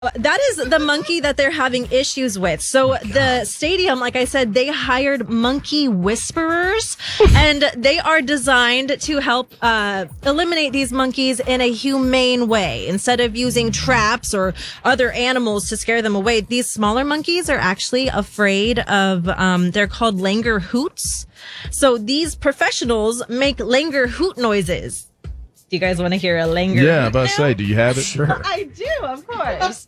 That is the monkey that they're having issues with. So the stadium, like I said, they hired monkey whisperers, and they are designed to help eliminate these monkeys in a humane way. Instead of using traps or other animals to scare them away, these smaller monkeys are actually afraid of, they're called langur hoots. So these professionals make langur hoot noises. Do you guys want to hear a langur? Yeah, I'm about to say, do you have it? Sure. I do, of course.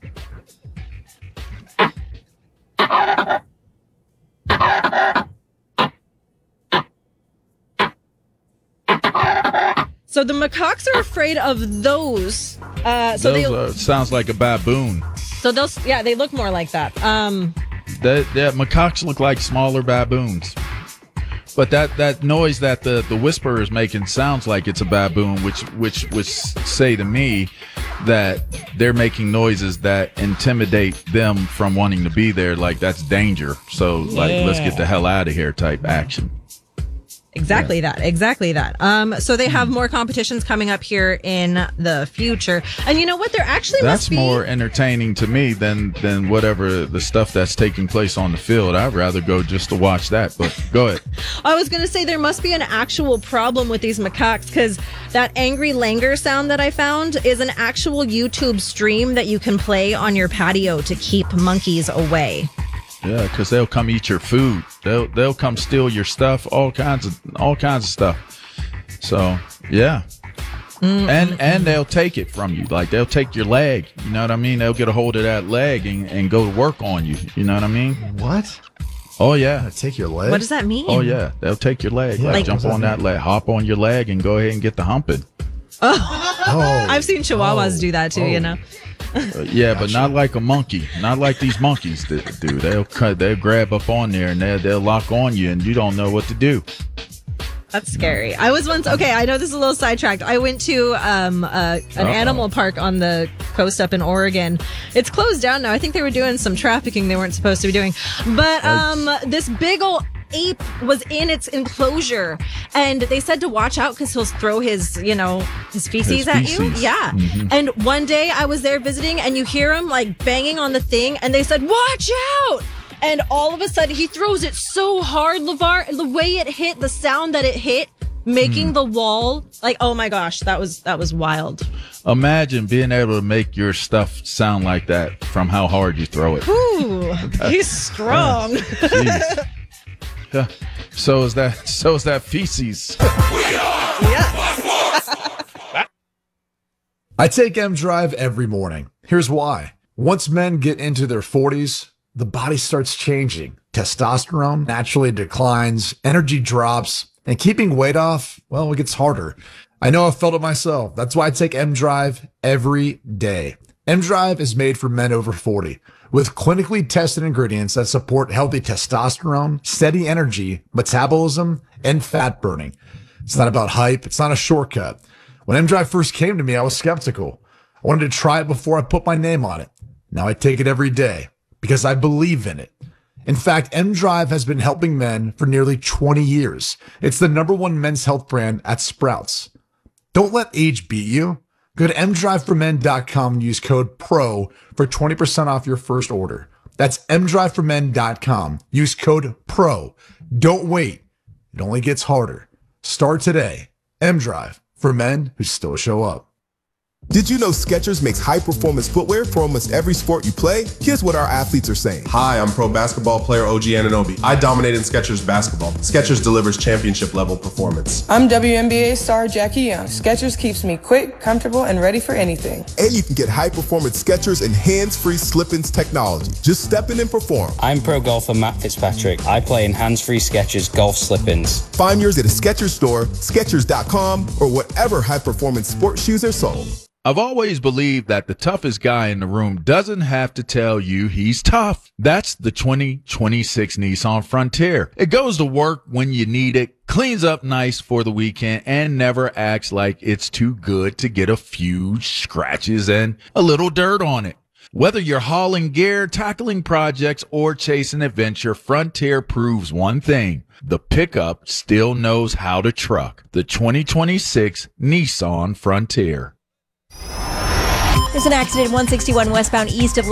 So the macaques are afraid of those. Sounds like a baboon. So those, yeah, they look more like that. Macaques look like smaller baboons. But that noise that the whisperer is making sounds like it's a baboon, which would say to me that they're making noises that intimidate them from wanting to be there. Like, that's danger. So, let's get the hell out of here type action. Exactly that. So they have more competitions coming up here in the future. And you know what? They're actually That's more entertaining to me than whatever the stuff that's taking place on the field. I'd rather go just to watch that, but go ahead. I was going to say there must be an actual problem with these macaques, because that angry langur sound that I found is an actual YouTube stream that you can play on your patio to keep monkeys away. Yeah, because they'll come eat your food. They'll come steal your stuff. All kinds of stuff. So yeah, and they'll take it from you. Like, they'll take your leg. You know what I mean? They'll get a hold of that leg and go to work on you. You know what I mean? What? Oh yeah, take your leg. What does that mean? Oh yeah, they'll take your leg. Yeah, like jump on that leg, hop on your leg, and go ahead and get the humping. Oh, I've seen chihuahuas do that too. You know. Yeah, but not like a monkey. Not like these monkeys do. They'll grab up on there and they'll lock on you, and you don't know what to do. That's scary. I was once, okay, I know this is a little sidetracked. I went to an animal park on the coast up in Oregon. It's closed down now. I think they were doing some trafficking they weren't supposed to be doing. But this big old ape was in its enclosure, and they said to watch out because he'll throw his feces at you. Yeah. Mm-hmm. And one day I was there visiting, and you hear him like banging on the thing, and they said, "Watch out!" And all of a sudden he throws it so hard, LeVar, and the way it hit, the sound that it hit, making the wall, like, oh my gosh, that was wild. Imagine being able to make your stuff sound like that from how hard you throw it. Ooh, he's strong. Yeah. So is that feces. I take M-Drive every morning. Here's why. Once men get into their 40s, the body starts changing. Testosterone naturally declines, energy drops, and keeping weight off, well, it gets harder. I know I've felt it myself. That's why I take M-Drive every day. M-Drive is made for men over 40 with clinically tested ingredients that support healthy testosterone, steady energy, metabolism, and fat burning. It's not about hype. It's not a shortcut. When M-Drive first came to me, I was skeptical. I wanted to try it before I put my name on it. Now I take it every day because I believe in it. In fact, M-Drive has been helping men for nearly 20 years. It's the #1 men's health brand at Sprouts. Don't let age beat you. Go to mdriveformen.com and use code PRO for 20% off your first order. That's mdriveformen.com. Use code PRO. Don't wait. It only gets harder. Start today. M-Drive, for men who still show up. Did you know Skechers makes high-performance footwear for almost every sport you play? Here's what our athletes are saying. Hi, I'm pro basketball player OG Anunoby. I dominate in Skechers basketball. Skechers delivers championship-level performance. I'm WNBA star Jackie Young. Skechers keeps me quick, comfortable, and ready for anything. And you can get high-performance Skechers and hands-free slip-ins technology. Just step in and perform. I'm pro golfer Matt Fitzpatrick. I play in hands-free Skechers golf slip-ins. Find yours at a Skechers store, Skechers.com, or whatever high-performance sports shoes are sold. I've always believed that the toughest guy in the room doesn't have to tell you he's tough. That's the 2026 Nissan Frontier. It goes to work when you need it, cleans up nice for the weekend, and never acts like it's too good to get a few scratches and a little dirt on it. Whether you're hauling gear, tackling projects, or chasing adventure, Frontier proves one thing. The pickup still knows how to truck. The 2026 Nissan Frontier. There's an accident 161 westbound east of